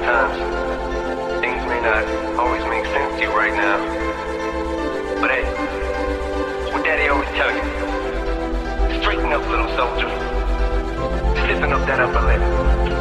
Sometimes things may not always make sense to you right now. But hey, what Daddy always tell you, straighten up, little soldier. Stiffen up that upper lip.